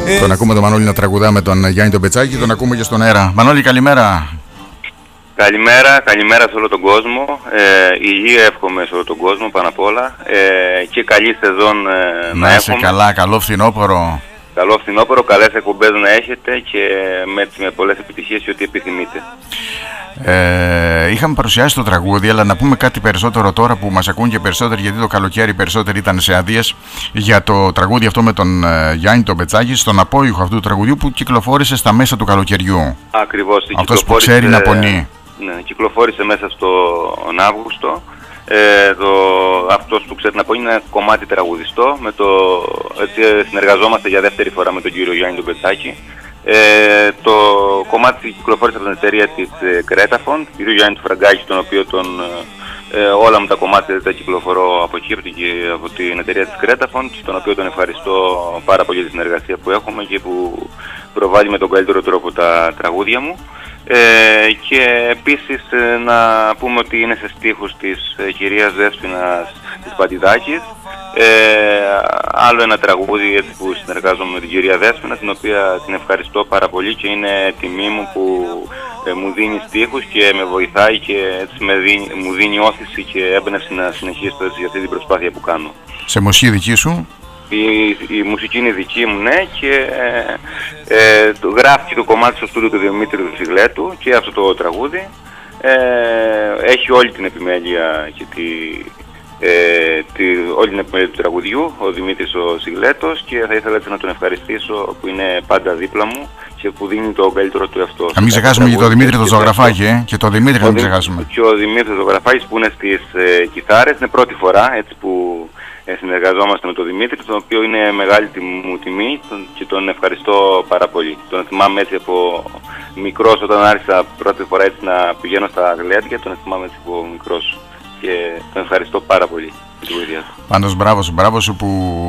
Τον ακούμε τον Μανώλη να τραγουδά με τον Γιάννη τον Πετσάκη, τον ακούμε και στον αέρα. Μανώλη, καλημέρα. Καλημέρα σε όλο τον κόσμο. Υγεία εύχομαι σε όλο τον κόσμο πάνω απ' όλα. Και καλή σεζόν να είσαι καλά, καλό φθινόπωρο. Καλό φθινόπωρο, καλές εκπομπές να έχετε και με πολλές επιτυχίες και ό,τι επιθυμείτε. Είχαμε παρουσιάσει το τραγούδι, αλλά να πούμε κάτι περισσότερο τώρα που μας ακούν και περισσότεροι, γιατί το καλοκαίρι περισσότεροι ήταν σε άδειες, για το τραγούδι αυτό με τον Γιάννη τον Πετσάκη, στον απόϊχο αυτού του τραγουδιού που κυκλοφόρησε στα μέσα του καλοκαιριού. Ακριβώς. Αυτός που ξέρει να πονεί. Ναι, κυκλοφόρησε μέσα στον Αύγουστο. Αυτός που ξέρει να πονεί είναι ένα κομμάτι τραγουδιστό. Έτσι συνεργαζόμαστε για δεύτερη φορά με τον κύριο Γιάννη τον Πετσάκη. Το κομμάτι κυκλοφόρησε από την εταιρεία της Κρέταφοντ, κύριο Γιάννη του Φραγκάκη, τον οποίο όλα μου τα κομμάτια τα κυκλοφορώ από εκεί, από την εταιρεία της Κρέταφοντ, τον οποίο τον ευχαριστώ πάρα πολύ για τη συνεργασία που έχουμε και που προβάλλει με τον καλύτερο τρόπο τα τραγούδια μου. Και επίσης να πούμε ότι είναι σε στίχους της κυρίας Δέσποινας της Παντιδάκης. Άλλο ένα τραγούδι έτσι, που συνεργάζομαι με την κυρία Δέσποινα, την οποία την ευχαριστώ πάρα πολύ και είναι τιμή μου που μου δίνει στίχους και με βοηθάει και έτσι μου δίνει όθηση και έμπνευση να συνεχίσω για αυτή την προσπάθεια που κάνω. Σε μουσική δική σου? Η μουσική είναι δική μου, ναι, και γράφει το κομμάτι στο στούντιο του Δημήτρη του Σιγλέτου και αυτό το τραγούδι. Έχει όλη την επιμέλεια και όλη την επιμέλεια του τραγουδιού, ο Δημήτρης ο Σιγλέτος, και θα ήθελα έτσι να τον ευχαριστήσω που είναι πάντα δίπλα μου και που δίνει το καλύτερο του εαυτό. Να μην ξεχάσουμε και τον Δημήτρη τον Ζωγραφάκη, και τον Δημήτρη να μην ξεχάσουμε. Και ο Δημήτρης Ζωγραφάκης που είναι στις κιθάρες, είναι πρώτη φορά έτσι που συνεργαζόμαστε με τον Δημήτρη, τον οποίο είναι μεγάλη μου τιμή και τον ευχαριστώ πάρα πολύ. Τον θυμάμαι έτσι από μικρός, όταν άρχισα πρώτη φορά έτσι να πηγαίνω στα γλέντια, τον θυμάμαι έτσι από μικρός και τον ευχαριστώ πάρα πολύ για τη βοήθεια του. Πάντως μπράβο σου που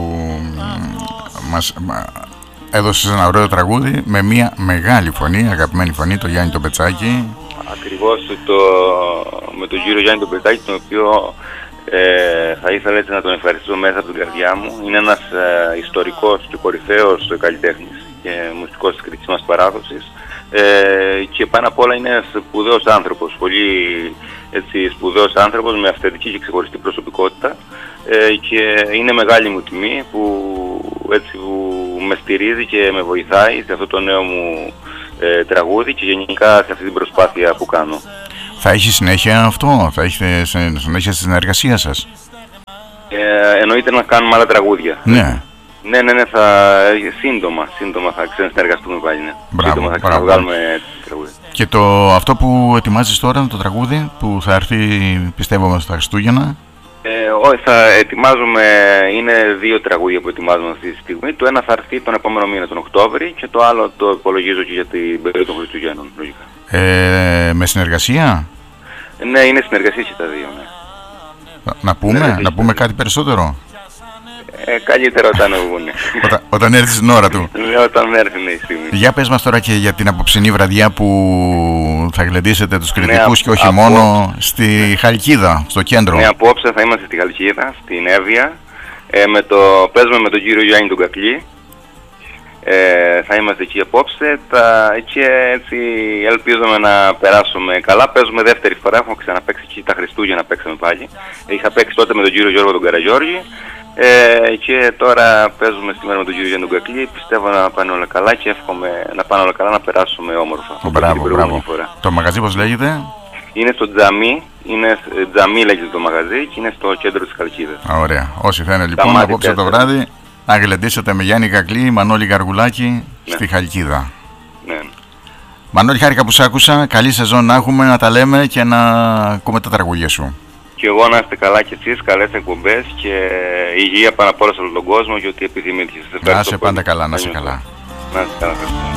μας έδωσες ένα ωραίο τραγούδι με μια μεγάλη φωνή, αγαπημένη φωνή, το Γιάννη τον Πετσάκη. Ακριβώς, με τον κύριο Γιάννη τον Πετσάκη, τον οποίο θα ήθελα έτσι να τον ευχαριστήσω μέσα από την καρδιά μου. Είναι ένας ιστορικός και κορυφαίος καλλιτέχνης και μουσικός της κριτικής μας παράδοσης, και πάνω απ' όλα είναι ένας σπουδαίος άνθρωπος, πολύ έτσι, σπουδαίος άνθρωπος με αυθεντική και ξεχωριστή προσωπικότητα, και είναι μεγάλη μου τιμή που με στηρίζει και με βοηθάει σε αυτό το νέο μου τραγούδι και γενικά σε αυτή την προσπάθεια που κάνω. Θα έχει συνέχεια αυτό, θα έχετε συνέχεια στη συνεργασία σας? Εννοείται να κάνουμε άλλα τραγούδια. Ναι. Ναι, σύντομα θα συνεργαστούμε πάλι. Ναι. Μπράβο, θα ξαναβγάλουμε τραγούδια. Και αυτό που ετοιμάζεις τώρα, το τραγούδι που θα έρθει, πιστεύω, στα Χριστούγεννα? Όχι, θα ετοιμάζουμε, είναι 2 τραγούδια που ετοιμάζουμε αυτή τη στιγμή. Το ένα θα έρθει τον επόμενο μήνα, τον Οκτώβρη, και το άλλο το υπολογίζω και για την περίοδο των Χριστουγέννων, λογικά. Με συνεργασία? Ναι, είναι συνεργασία και τα 2, ναι. Να πούμε κάτι περισσότερο? Καλύτερα όταν βγουν. Όταν έρθει στην ώρα του. Ναι, όταν έρθει η στιγμή. Για πες μας τώρα και για την απόψινή βραδιά που θα γλεντήσετε τους κριτικούς, και όχι μόνο στη Χαλκίδα, στο κέντρο. Ναι, απόψε θα είμαστε στη Χαλκίδα, στην Εύβοια. Παίζουμε με τον κύριο Γιάννη τον Κακλή. Θα είμαστε εκεί απόψε και έτσι ελπίζουμε να περάσουμε καλά. Παίζουμε δεύτερη φορά, έχουμε ξαναπαίξει εκεί τα Χριστούγεννα, παίξαμε πάλι. Είχα παίξει τότε με τον κύριο Γιώργο τον Καραγιώργη, και τώρα παίζουμε σήμερα με τον κύριο Γιάννη τον Κακλή. Πιστεύω να πάνε όλα καλά και εύχομαι να πάνε όλα καλά, να περάσουμε όμορφα. Μπράβο. Το μαγαζί πώς λέγεται? Είναι στο Τζαμί, Τζαμί λέγεται το μαγαζί, και είναι στο κέντρο της Χαλκίδας. Ωραία. Όσοι θα είναι λοιπόν απόψε το βράδυ, να γλεντήσετε με Γιάννη Κακλή, Μανώλη Γαργουλάκη, στη Χαλκίδα. Ναι. Μανώλη, χάρηκα που σ' άκουσα. Καλή σεζόν να έχουμε, να τα λέμε και να ακούμε τα τραγούδια σου. Και εγώ να είστε καλά κι εσείς, καλές εκπομπές και υγεία πάνω απ' όλα σε όλο τον κόσμο και ό,τι επιθυμείτε. Να είσαι πάντα καλά, να είσαι καλά. Να είστε καλά.